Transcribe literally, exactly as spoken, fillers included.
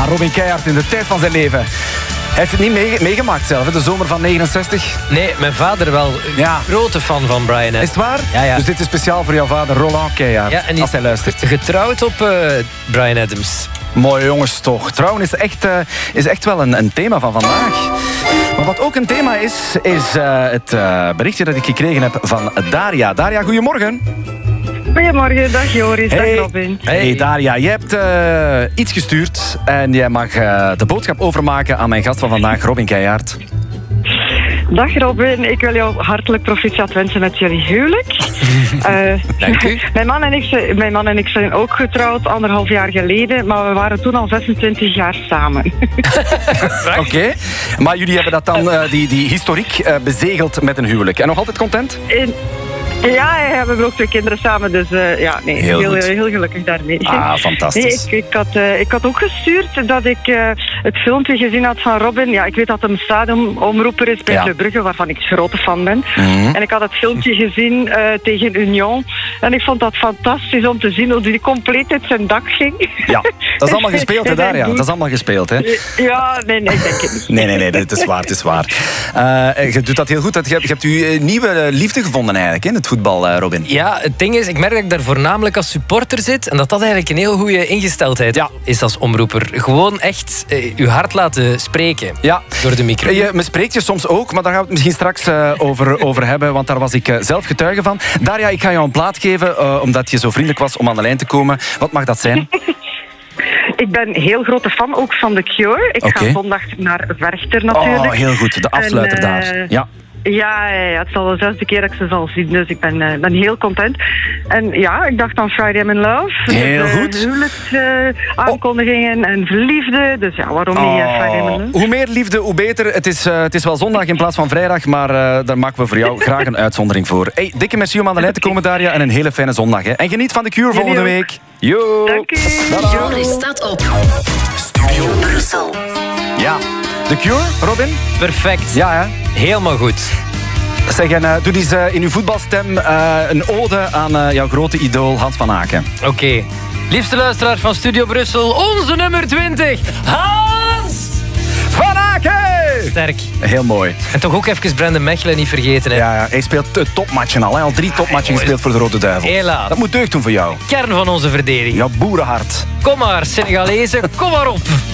Robin Keijaard in de tijd van zijn leven. Hij heeft het niet mee, meegemaakt zelf, de zomer van negenenzestig. Nee, mijn vader wel. Ja. Grote fan van Bryan Adams. Is het waar? Ja, ja. Dus dit is speciaal voor jouw vader, Roland Keijaard, Ja, en die als hij luistert. Getrouwd op uh, Bryan Adams. Mooi jongens toch. Trouwen is echt, uh, is echt wel een, een thema van vandaag. Maar wat ook een thema is, is uh, het uh, berichtje dat ik gekregen heb van Daria. Daria, goedemorgen. Goedemorgen, dag Joris, hey. dag Robin. Hey, hey Daria, jij hebt uh, iets gestuurd en jij mag uh, de boodschap overmaken aan mijn gast van vandaag, Robin Keijaard. Dag Robin, ik wil jou hartelijk proficiat wensen met jullie huwelijk. uh, Dank u. Mijn man, en ik, mijn man en ik zijn ook getrouwd anderhalf jaar geleden, maar we waren toen al zesentwintig jaar samen. Oké, okay. Maar jullie hebben dat dan, uh, die, die historiek uh, bezegeld met een huwelijk. En nog altijd content? In, Ja, we hebben ook twee kinderen samen, dus uh, ja, nee, heel, heel, heel gelukkig daarmee. Ah, fantastisch. Nee, ik, ik, had, uh, ik had ook gestuurd dat ik uh, het filmpje gezien had van Robin. Ja, ik weet dat hij een stadionomroeper is bij ja. Club Brugge, waarvan ik grote fan ben. Mm-hmm. En ik had het filmpje gezien uh, tegen Union. En ik vond dat fantastisch om te zien hoe die compleet uit zijn dak ging. Ja, dat is allemaal gespeeld, hè, Daria? Dat is allemaal gespeeld, hè? Ja, nee, nee, ik denk het niet. Nee, nee, nee, het is waar, het is waar. Uh, je doet dat heel goed. Je hebt, je hebt uw nieuwe liefde gevonden eigenlijk, in het voetbal, uh, Robin. Ja, het ding is, ik merk dat ik daar voornamelijk als supporter zit en dat dat eigenlijk een heel goede ingesteldheid ja. is als omroeper. Gewoon echt uh, uw hart laten spreken ja. door de micro. Je bespreekt je soms ook, maar daar gaan we het misschien straks uh, over, over hebben, want daar was ik uh, zelf getuige van. Daria, ik ga jou een plaat geven, uh, omdat je zo vriendelijk was om aan de lijn te komen. Wat mag dat zijn? Ik ben heel grote fan ook van The Cure. Ik okay. ga zondag naar Werchter natuurlijk. Oh, heel goed. De afsluiter en, uh, daar. Ja. Ja, ja, ja, het is al de zesde keer dat ik ze zal zien, dus ik ben, uh, ben heel content. En ja, ik dacht aan Friday I'm in Love. Heel de, goed. De huwelijksaankondigingen uh, oh. en liefde, dus ja, waarom oh. niet uh, Friday I'm in Love? Hoe meer liefde, hoe beter. Het is, uh, het is wel zondag in plaats van vrijdag, maar uh, daar maken we voor jou graag een uitzondering voor. Hey, dikke merci om aan de lijn te komen, Daria, en een hele fijne zondag. Hè. En geniet van de Cure volgende week. Yo. Dank u. Joris staat op Studio Brussel. Ja. The Cure, Robin? Perfect. Ja, hè? Helemaal goed. Zeg, en, uh, doe eens uh, in uw voetbalstem uh, een ode aan uh, jouw grote idool Hans van Aken. Oké. Okay. Liefste luisteraar van Studio Brussel, onze nummer twintig, Hans van Aken! Sterk. Heel mooi. En toch ook even Brendan Mechelen niet vergeten. Hè? Ja, ja, hij speelt topmatchen al. Hè. Al drie topmatchen ja, gespeeld voor de Rode Duivel. Hela. Dat moet deugd doen voor jou. Kern van onze verdediging. Jouw boerenhart. Kom maar, Senegalezen, kom maar op.